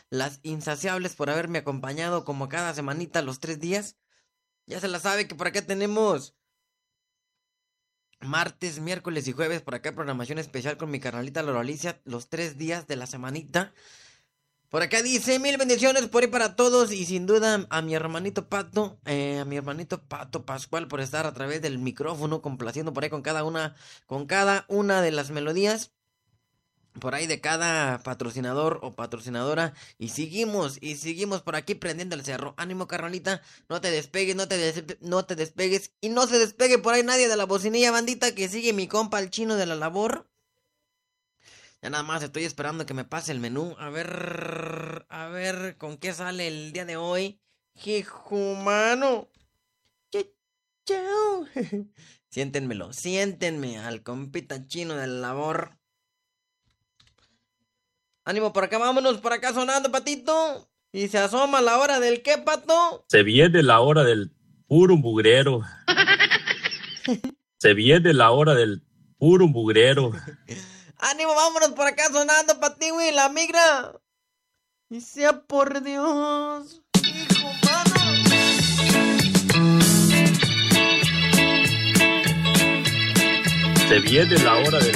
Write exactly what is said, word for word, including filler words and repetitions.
las insaciables por haberme acompañado como cada semanita los tres días. Ya se la sabe que por acá tenemos martes, miércoles y jueves, por acá programación especial con mi carnalita Laura Alicia, los tres días de la semanita. Por acá dice, mil bendiciones por ahí para todos y sin duda a mi hermanito Pato, eh, a mi hermanito Pato Pascual por estar a través del micrófono complaciendo por ahí con cada una, con cada una de las melodías, por ahí de cada patrocinador o patrocinadora. Y seguimos, y seguimos por aquí prendiendo el cerro. Ánimo, carnalita, no te despegues, no te, des no te despegues y no se despegue por ahí nadie de la bocinilla, bandita, que sigue mi compa el chino de la labor. Ya nada más estoy esperando que me pase el menú. A ver, a ver con qué sale el día de hoy. ¡Jijumano! ¡Chao! Siéntenmelo, siéntenme al compita chino de la labor. Ánimo, por acá, vámonos, por acá sonando, Patito. Y se asoma la hora del qué, Pato. Se viene la hora del puro mugrero. Se viene la hora del puro mugrero. Ánimo, vámonos por acá sonando, Patiwi, la migra. Y sea por Dios, hijo, mano. Se viene la hora del